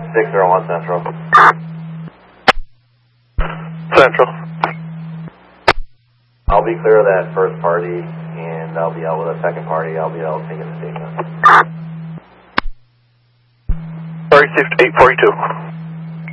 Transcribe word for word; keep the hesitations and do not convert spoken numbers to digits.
six zero one Central. Central. I'll be clear of that first party, and I'll be out with a second party. I'll be out taking the statement. thirty-six eight forty-two.